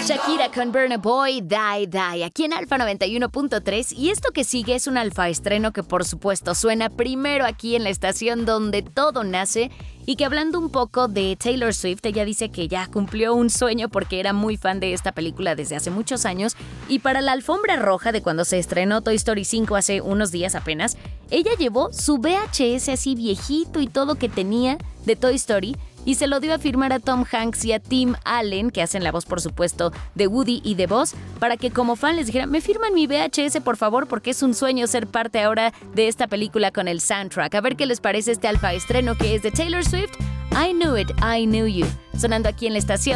Shakira con Burna Boy, Die Die, aquí en Alfa 91.3. Y esto que sigue es un alfa estreno que por supuesto suena primero aquí en la estación donde todo nace. Y que hablando un poco de Taylor Swift, ella dice que ya cumplió un sueño porque era muy fan de esta película desde hace muchos años. Y para la alfombra roja de cuando se estrenó Toy Story 5 hace unos días apenas, ella llevó su VHS así viejito y todo que tenía de Toy Story y se lo dio a firmar a Tom Hanks y a Tim Allen, que hacen la voz por supuesto de Woody y de Buzz, para que como fan les dijera, me firman mi VHS por favor porque es un sueño ser parte ahora de esta película con el soundtrack. A ver qué les parece este alfa estreno que es de Taylor Swift, I Knew It, I Knew You, sonando aquí en la estación